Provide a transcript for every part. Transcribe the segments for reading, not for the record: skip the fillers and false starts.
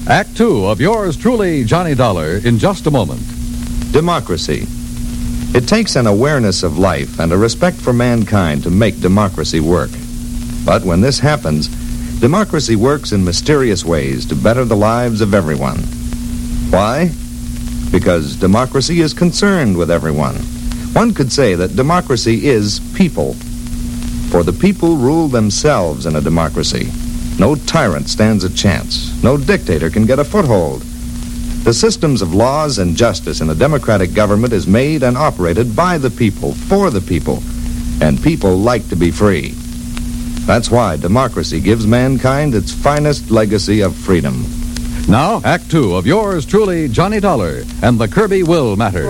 Act Two of yours truly, Johnny Dollar, in just a moment. Democracy. It takes an awareness of life and a respect for mankind to make democracy work. But when this happens, democracy works in mysterious ways to better the lives of everyone. Why? Because democracy is concerned with everyone. One could say that democracy is people. For the people rule themselves in a democracy. No tyrant stands a chance. No dictator can get a foothold. The systems of laws and justice in a democratic government is made and operated by the people, for the people. And people like to be free. That's why democracy gives mankind its finest legacy of freedom. Now, Act Two of yours truly, Johnny Dollar, and the Kirby Will Matter.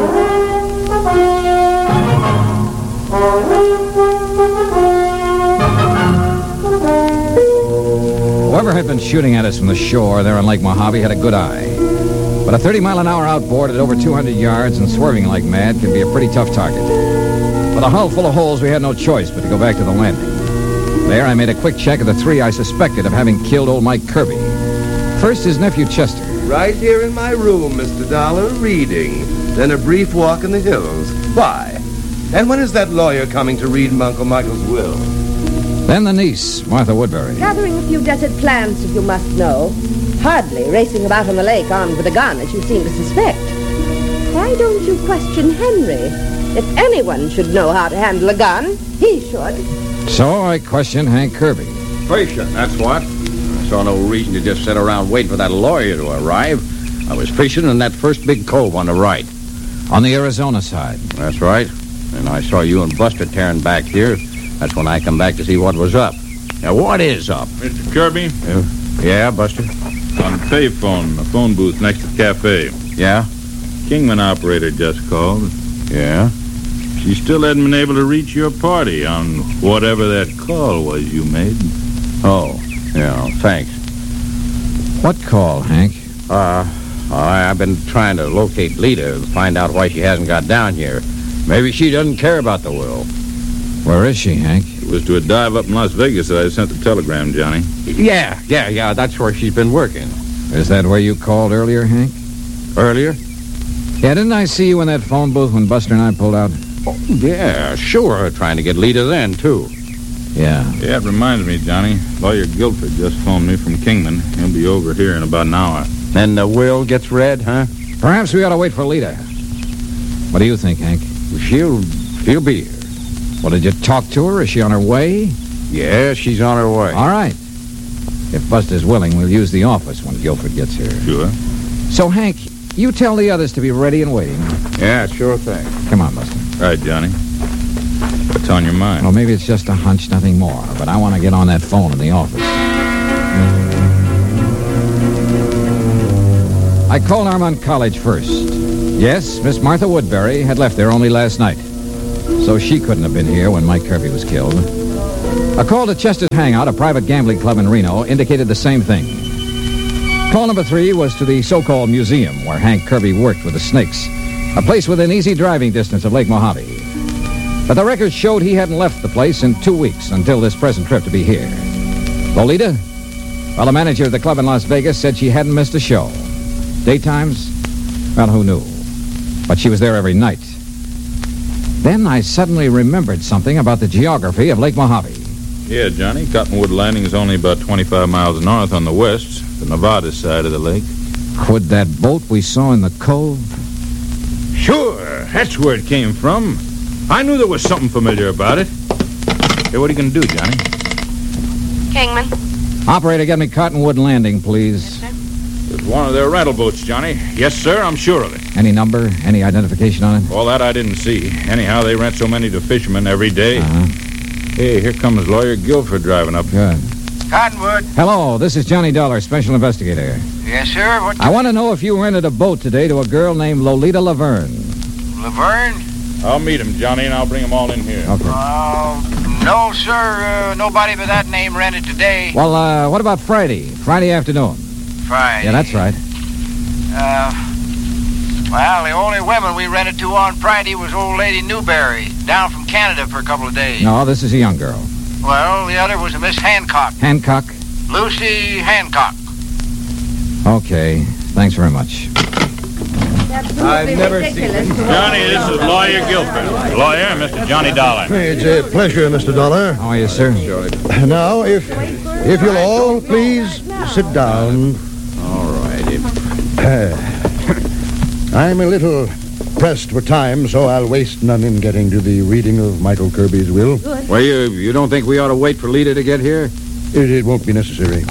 Whoever had been shooting at us from the shore there on Lake Mojave had a good eye. But a 30-mile-an-hour outboard at over 200 yards and swerving like mad can be a pretty tough target. With a hull full of holes, we had no choice but to go back to the landing. There, I made a quick check of the three I suspected of having killed old Mike Kirby. First, his nephew Chester. Right here in my room, Mr. Dollar, reading. Then a brief walk in the hills. Why? And when is that lawyer coming to read Uncle Michael's will? Then the niece, Martha Woodbury. Gathering a few desert plants, if you must know. Hardly racing about on the lake armed with a gun, as you seem to suspect. Why don't you question Henry? If anyone should know how to handle a gun, he should. So I questioned Hank Kirby. Fishing, that's what. I saw no reason to just sit around waiting for that lawyer to arrive. I was fishing in that first big cove on the right. On the Arizona side. That's right. And I saw you and Buster tearing back here. That's when I come back to see what was up. Now, what is up? Mr. Kirby? Yeah, Buster? On the payphone, the phone booth next to the cafe. Yeah? Kingman operator just called. Yeah? She still hadn't been able to reach your party on whatever that call was you made. Oh, yeah, thanks. What call, Hank? I've been trying to locate Lita to find out why she hasn't got down here. Maybe she doesn't care about the will. Where is she, Hank? It was to a dive up in Las Vegas that I sent the telegram, Johnny. Yeah, that's where she's been working. Is that where you called earlier, Hank? Earlier? Yeah, didn't I see you in that phone booth when Buster and I pulled out? Oh, yeah, sure. Trying to get Lita then, too. Yeah. Yeah, it reminds me, Johnny. Lawyer Guilford just phoned me from Kingman. He'll be over here in about an hour. Then the will gets read, huh? Perhaps we ought to wait for Lita. What do you think, Hank? She'll be here. Well, did you talk to her? Is she on her way? Yeah, she's on her way. All right. If Buster's willing, we'll use the office when Guilford gets here. Sure. So, Hank, you tell the others to be ready and waiting. Yeah, sure thing. Come on, Buster. Right, Johnny. What's on your mind? Well, maybe it's just a hunch, nothing more. But I want to get on that phone in the office. I called Armand College first. Yes, Miss Martha Woodbury had left there only last night. So she couldn't have been here when Mike Kirby was killed. A call to Chester's Hangout, a private gambling club in Reno, indicated the same thing. Call number 3 was to the so-called museum where Hank Kirby worked with the Snakes, a place within easy driving distance of Lake Mojave. But the records showed he hadn't left the place in 2 weeks until this present trip to be here. Lolita? Well, the manager of the club in Las Vegas said she hadn't missed a show. Daytimes? Well, who knew? But she was there every night. Then I suddenly remembered something about the geography of Lake Mojave. Yeah, Johnny. Cottonwood Landing is only about 25 miles north on the west, the Nevada side of the lake. Could that boat we saw in the cove? Sure. That's where it came from. I knew there was something familiar about it. Hey, what are you going to do, Johnny? Kingman. Operator, get me Cottonwood Landing, please. Yes, sir. It's one of their rental boats, Johnny. Yes, sir, I'm sure of it. Any number? Any identification on it? All that I didn't see. Anyhow, they rent so many to fishermen every day. Uh-huh. Hey, here comes Lawyer Guilford driving up. Good. Cottonwood. Hello, this is Johnny Dollar, special investigator. Yes, sir. What? I want to know if you rented a boat today to a girl named Lolita Laverne. Laverne? I'll meet him, Johnny, and I'll bring them all in here. Okay. No, sir. Nobody by that name rented today. Well, what about Friday? Friday afternoon? Friday. Yeah, that's right. Well, the only women we rented to on Friday was old lady Newberry, down from Canada for a couple of days. No, this is a young girl. Well, the other was a Miss Hancock. Hancock? Lucy Hancock. Okay. Thanks very much. Absolutely ridiculous. Johnny, this is Lawyer Gilbert. Lawyer, Mr. Johnny Dollar. It's a pleasure, Mr. Dollar. How are you, sir? Now, if you'll all please sit down. All righty. I'm a little pressed for time, so I'll waste none in getting to the reading of Michael Kirby's will. Well, you don't think we ought to wait for Lita to get here? It won't be necessary.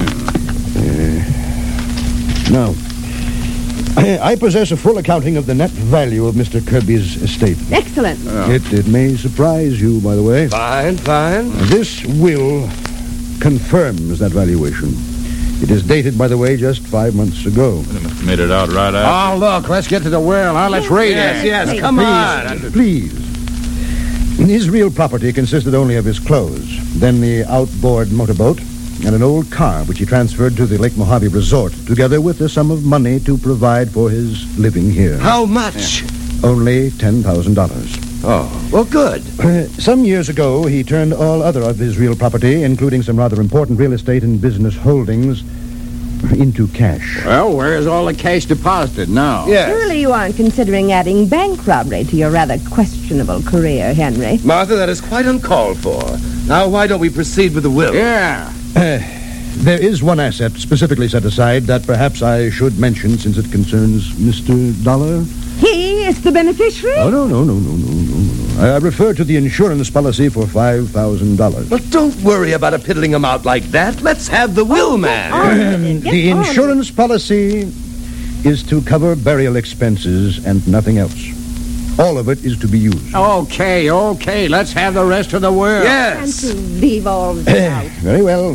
Now, I possess a full accounting of the net value of Mr. Kirby's estate. Excellent. It may surprise you, by the way. Fine. This will confirms that valuation. It is dated, by the way, just 5 months ago. Made it out right after. Oh, look, let's get to the will. Now, let's read it. Yes, come on. Please. His real property consisted only of his clothes, then the outboard motorboat, and an old car which he transferred to the Lake Mojave Resort, together with a sum of money to provide for his living here. How much? Only $10,000. Oh, well, good. Some years ago, he turned all other of his real property, including some rather important real estate and business holdings, into cash. Well, where's all the cash deposited now? Yes. Surely you aren't considering adding bank robbery to your rather questionable career, Henry. Martha, that is quite uncalled for. Now, why don't we proceed with the will? Yeah. There is one asset specifically set aside that perhaps I should mention since it concerns Mr. Dollar. He is the beneficiary? Oh, no. I refer to the insurance policy for $5,000. Well, don't worry about a piddling amount like that. Let's have the will, man. The insurance policy is to cover burial expenses and nothing else. All of it is to be used. Okay. Let's have the rest of the will. And Yes. to leave all of it out. Very well.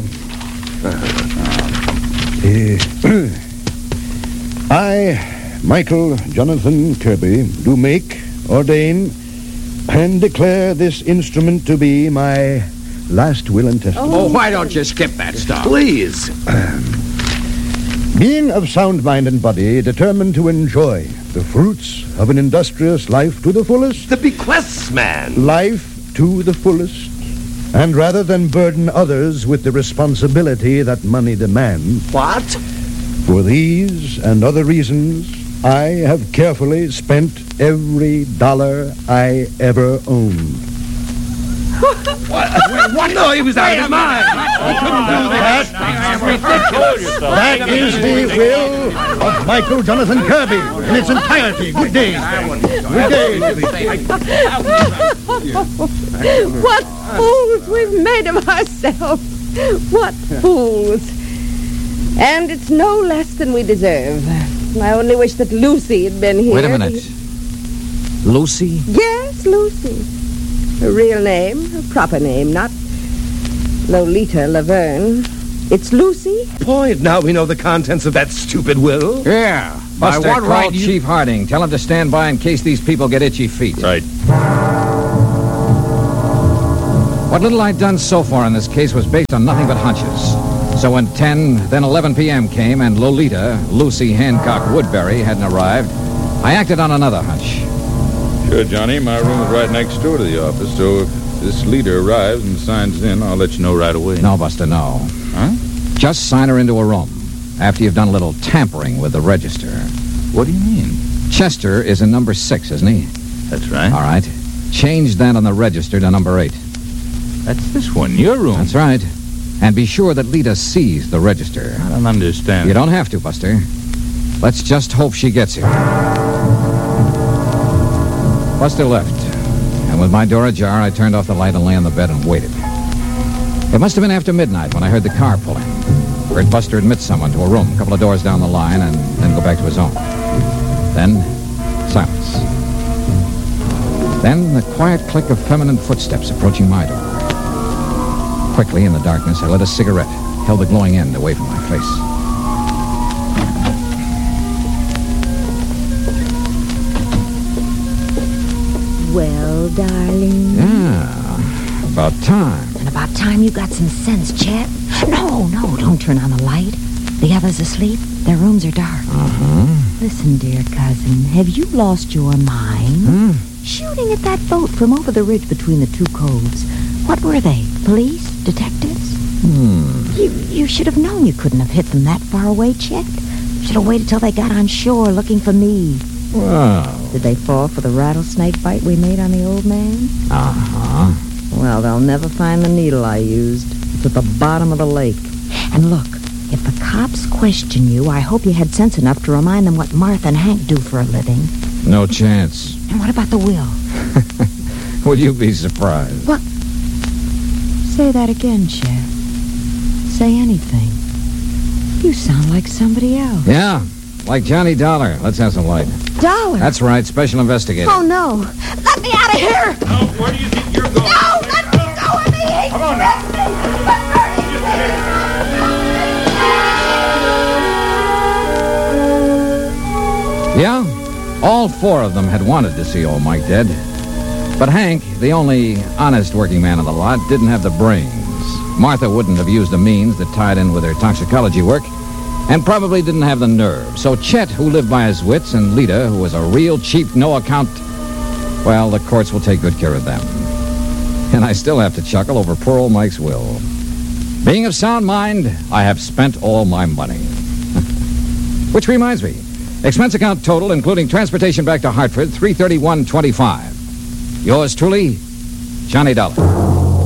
I, Michael Jonathan Kirby, do make, ordain, and declare this instrument to be my last will and testament. Oh, why don't you skip that stuff? Please. Being of sound mind and body, determined to enjoy the fruits of an industrious life to the fullest, The bequests, man. life to the fullest, and rather than burden others with the responsibility that money demands, What? for these and other reasons, I have carefully spent every dollar I ever owned. What? No, he was out of his mind. That is the will of Michael Jonathan Kirby in its entirety. Good day. Good day. What fools we've made of ourselves. What fools. And it's no less than we deserve. I only wish that Lucy had been here. Wait a minute. Lucy? Yes, Lucy. Her real name, her proper name, not Lolita Laverne. It's Lucy. Point. Now we know the contents of that stupid will. Yeah. By Buster, what call right you... Chief Harding. Tell him to stand by in case these people get itchy feet. Right. What little I'd done so far in this case was based on nothing but hunches. So when 10, then 11 p.m. came and Lolita, Lucy Hancock Woodbury, hadn't arrived, I acted on another hunch. Sure, Johnny. My room is right next door to the office, so if this leader arrives and signs in, I'll let you know right away. No, Buster, no. Huh? Just sign her into a room after you've done a little tampering with the register. What do you mean? Chester is in number 6, isn't he? That's right. All right. Change that on the register to number 8. That's this one, your room. That's right. And be sure that Lita sees the register. I don't understand. You don't have to, Buster. Let's just hope she gets here. Buster left. And with my door ajar, I turned off the light and lay on the bed and waited. It must have been after midnight when I heard the car pull in. Heard Buster admit someone to a room a couple of doors down the line and then go back to his own. Then, silence. Then the quiet click of feminine footsteps approaching my door. Quickly, in the darkness, I lit a cigarette, held the glowing end away from my face. Well, darling. Yeah, about time. And about time you got some sense, Chet. No, don't turn on the light. The others asleep. Their rooms are dark. Uh-huh. Listen, dear cousin, have you lost your mind? Shooting at that boat from over the ridge between the two coves. What were they? Police? Detectives? You should have known you couldn't have hit them that far away, Chet. Should have waited till they got on shore looking for me. Well. Did they fall for the rattlesnake bite we made on the old man? Uh-huh. Well, they'll never find the needle I used. It's at the bottom of the lake. And look, if the cops question you, I hope you had sense enough to remind them what Martha and Hank do for a living. No chance. And what about the will? Would you be surprised? What? Say that again, Chet. Say anything. You sound like somebody else. Yeah, like Johnny Dollar. Let's have some light. Dollar? That's right, special investigator. Oh, no. Let me out of here! Now, where do you think you're going? No, let me go with me! Come on Yeah, all four of them had wanted to see old Mike dead. But Hank, the only honest working man of the lot, didn't have the brains. Martha wouldn't have used the means that tied in with her toxicology work, and probably didn't have the nerve. So Chet, who lived by his wits, and Lita, who was a real cheap, no-account, well, the courts will take good care of them. And I still have to chuckle over poor old Mike's will. Being of sound mind, I have spent all my money. Which reminds me, expense account total, including transportation back to Hartford, $331.25. Yours truly, Johnny Dollar.